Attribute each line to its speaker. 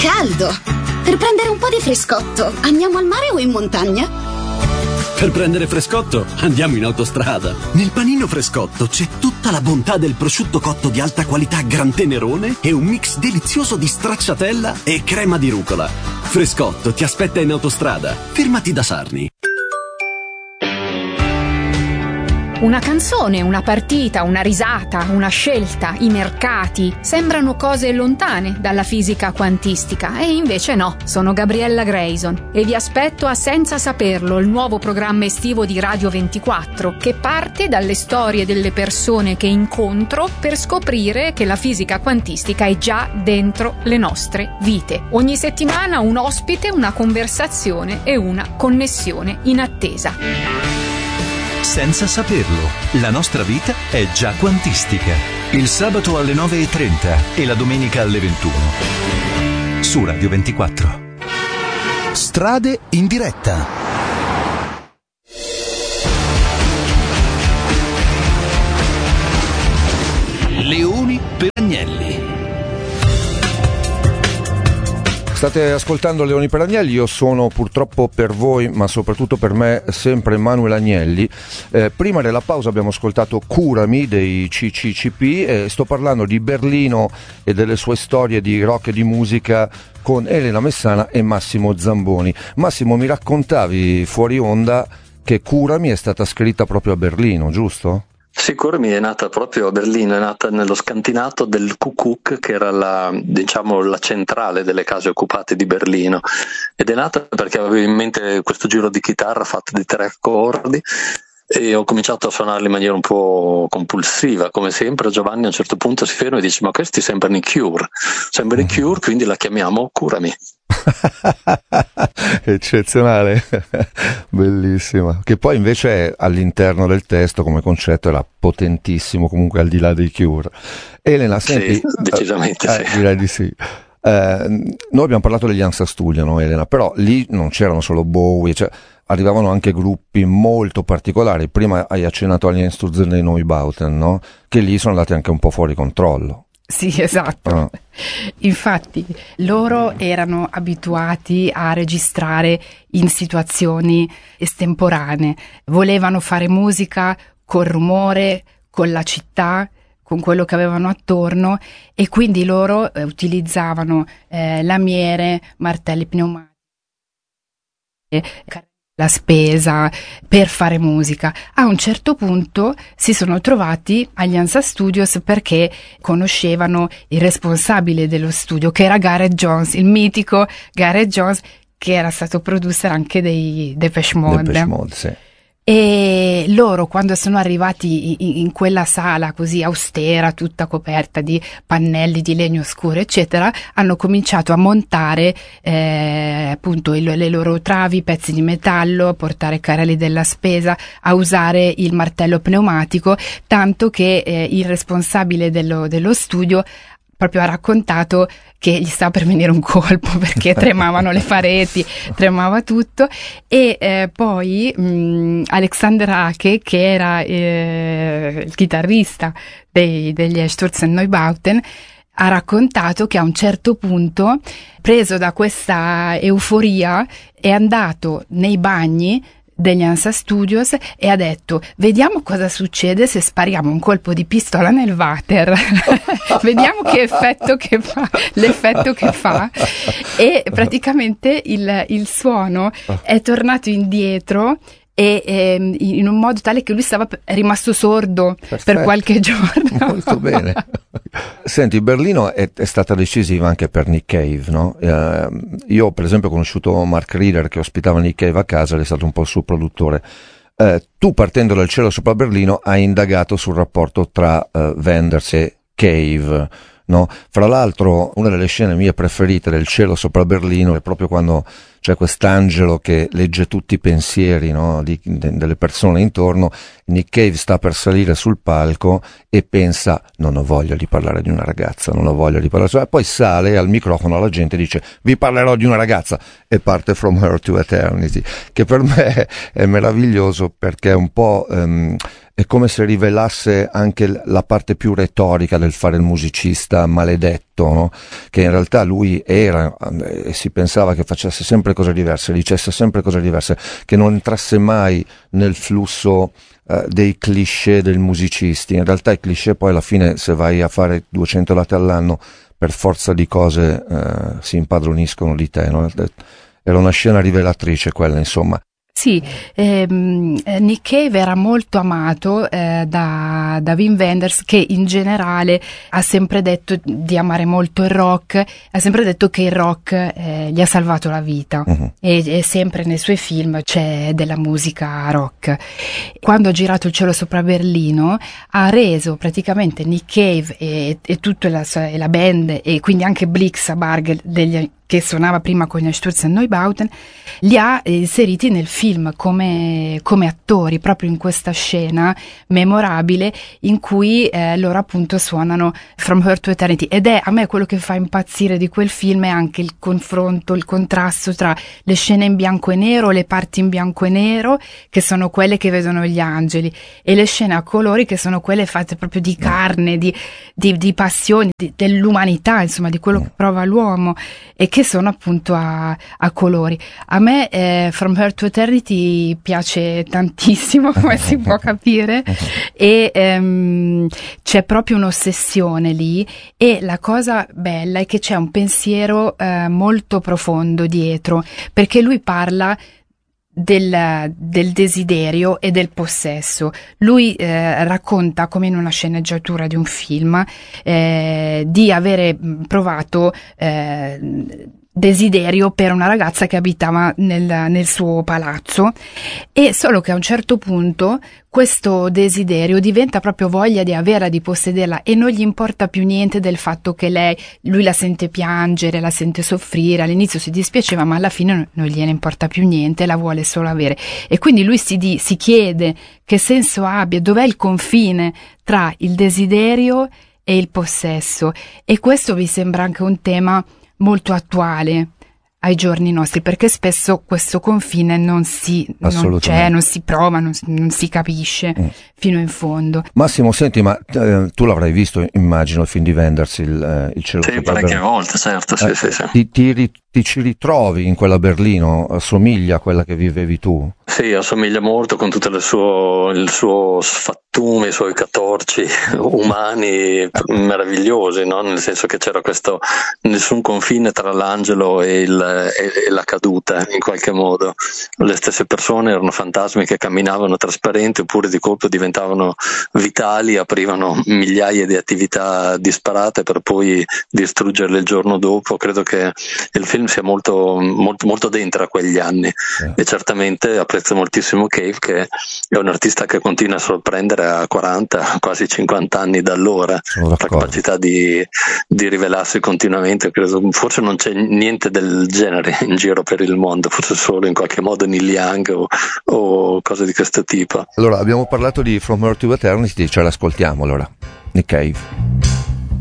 Speaker 1: caldo! Per prendere un po' di frescotto, andiamo al mare o in montagna?
Speaker 2: Per prendere frescotto, andiamo in autostrada. Nel panino Frescotto c'è tutta la bontà del prosciutto cotto di alta qualità Gran Tenerone e un mix delizioso di stracciatella e crema di rucola. Frescotto ti aspetta in autostrada. Fermati da Sarni.
Speaker 3: Una canzone, una partita, una risata, una scelta, i mercati sembrano cose lontane dalla fisica quantistica e invece no, sono Gabriella Grayson e vi aspetto a Senza Saperlo, il nuovo programma estivo di Radio 24 che parte dalle storie delle persone che incontro per scoprire che la fisica quantistica è già dentro le nostre vite. Ogni settimana un ospite, una conversazione e una connessione in attesa.
Speaker 4: Senza saperlo, la nostra vita è già quantistica. Il sabato alle 9:30 e la domenica alle 21. Su Radio 24.
Speaker 5: Strade in diretta.
Speaker 6: Leoni per Agnelli.
Speaker 7: State ascoltando Leoni per Agnelli, io sono purtroppo per voi, ma soprattutto per me, sempre Emanuele Agnelli. Prima della pausa abbiamo ascoltato Curami dei CCCP e sto parlando di Berlino e delle sue storie di rock e di musica con Elena Messana e Massimo Zamboni. Massimo, mi raccontavi fuori onda che Curami è stata scritta proprio a Berlino, giusto?
Speaker 8: Sì, Curami è nata proprio a Berlino, è nata nello scantinato del Kuckuck, che era la centrale delle case occupate di Berlino, ed è nata perché avevo in mente questo giro di chitarra fatto di 3 accordi e ho cominciato a suonarli in maniera un po' compulsiva, come sempre. Giovanni a un certo punto si ferma e dice: ma questi sembrano i Cure, quindi la chiamiamo Curami.
Speaker 7: Eccezionale, bellissima, che poi invece all'interno del testo come concetto era potentissimo, comunque al di là dei Cure. Elena, senti,
Speaker 8: sì, decisamente sì.
Speaker 7: Direi di sì. Noi abbiamo parlato degli Ansa Studio, no, Elena? Però lì non c'erano solo Bowie, cioè arrivavano anche gruppi molto particolari. Prima hai accennato agli Einstürzen dei Neubauten, no? Che lì sono andati anche un po' fuori controllo.
Speaker 9: Sì, esatto. Infatti loro erano abituati a registrare in situazioni estemporanee, volevano fare musica col rumore, con la città, con quello che avevano attorno, e quindi loro utilizzavano lamiere, martelli pneumatici, la spesa per fare musica. A un certo punto si sono trovati agli Ansa Studios perché conoscevano il responsabile dello studio, che era Gareth Jones, il mitico Gareth Jones, che era stato producer anche dei Depeche Mode,
Speaker 7: sì.
Speaker 9: E loro, quando sono arrivati in quella sala così austera, tutta coperta di pannelli di legno scuro eccetera, hanno cominciato a montare appunto le loro travi, pezzi di metallo, a portare carrelli della spesa, a usare il martello pneumatico, tanto che il responsabile dello studio proprio ha raccontato che gli stava per venire un colpo perché tremavano le pareti, tremava tutto. E poi Alexander Hake, che era il chitarrista degli Einstürzen Neubauten, ha raccontato che a un certo punto, preso da questa euforia, è andato nei bagni degli Ansa Studios e ha detto: vediamo cosa succede se spariamo un colpo di pistola nel water. Vediamo che effetto che fa, l'effetto che fa. E praticamente il suono è tornato indietro e in un modo tale che lui è rimasto sordo. Perfetto. Per qualche giorno.
Speaker 7: Molto bene. Senti, Berlino è stata decisiva anche per Nick Cave, no? Io per esempio ho conosciuto Mark Reeder, che ospitava Nick Cave a casa, ed è stato un po' il suo produttore. Tu, partendo dal cielo sopra Berlino, hai indagato sul rapporto tra Wenders e Cave, no? Fra l'altro, una delle scene mie preferite del cielo sopra Berlino è proprio quando c'è quest'angelo che legge tutti i pensieri, no, delle persone intorno. Nick Cave sta per salire sul palco e pensa: non ho voglia di parlare di una ragazza, non ho voglia di parlare, e poi sale al microfono alla gente e dice: vi parlerò di una ragazza, e parte From Her to Eternity, che per me è meraviglioso, perché è un po' è come se rivelasse anche la parte più retorica del fare il musicista maledetto, no? Che in realtà lui era, e si pensava che facesse sempre cose diverse, dicesse sempre cose diverse, che non entrasse mai nel flusso dei cliché del musicisti. In realtà i cliché poi alla fine, se vai a fare 200 date all'anno, per forza di cose si impadroniscono di te, no? Era una scena rivelatrice quella, insomma.
Speaker 9: Sì, Nick Cave era molto amato da Wim Wenders, che in generale ha sempre detto di amare molto il rock, ha sempre detto che il rock gli ha salvato la vita, e sempre nei suoi film c'è della musica rock. Quando ha girato Il cielo sopra Berlino ha reso praticamente Nick Cave e tutta la band, e quindi anche Blixabarg che suonava prima con gli Sturz e Neubauten, li ha inseriti nel film come attori, proprio in questa scena memorabile in cui loro appunto suonano From Her to Eternity. Ed è a me quello che fa impazzire di quel film, è anche il confronto, il contrasto tra le scene in bianco e nero, le parti in bianco e nero, che sono quelle che vedono gli angeli, e le scene a colori, che sono quelle fatte proprio di carne, di passioni, dell'umanità, insomma, di quello che prova l'uomo, e che sono appunto a colori. A me From Her to Eternity piace tantissimo, come si può capire, e c'è proprio un'ossessione lì, e la cosa bella è che c'è un pensiero molto profondo dietro, perché lui parla del desiderio e del possesso. Lui racconta, come in una sceneggiatura di un film, di avere provato desiderio per una ragazza che abitava nel suo palazzo, e solo che a un certo punto questo desiderio diventa proprio voglia di averla, di possederla, e non gli importa più niente del fatto che lui la sente piangere, la sente soffrire. All'inizio si dispiaceva, ma alla fine non gliene importa più niente, la vuole solo avere. E quindi lui si chiede che senso abbia, dov'è il confine tra il desiderio e il possesso. E questo mi sembra anche un tema molto attuale ai giorni nostri, perché spesso questo confine non c'è, non si prova, non si capisce fino in fondo.
Speaker 7: Massimo, senti, ma tu l'avrai visto, immagino, il film di Wenders, il cielo.
Speaker 8: Sì, parecchie volte, certo, sì.
Speaker 7: Ti ci ritrovi in quella Berlino? Assomiglia a quella che vivevi tu?
Speaker 8: Sì, assomiglia molto, con tutto il suo sfattume, i suoi catorci umani meravigliosi, no? Nel senso che c'era questo nessun confine tra l'angelo e la caduta, in qualche modo. Le stesse persone erano fantasmi che camminavano trasparenti, oppure di colpo diventavano vitali, aprivano migliaia di attività disparate per poi distruggerle il giorno dopo. Credo che il film sia molto, molto, molto dentro a quegli anni, e certamente apprezzo moltissimo Cave, che è un artista che continua a sorprendere a 40, quasi 50 anni da allora. La capacità di rivelarsi continuamente. Credo, forse non c'è niente del genere in giro per il mondo, forse solo in qualche modo Neil Young o cose di questo tipo.
Speaker 7: Allora, abbiamo parlato di From Her to Eternity, ce l'ascoltiamo allora, Nick Cave.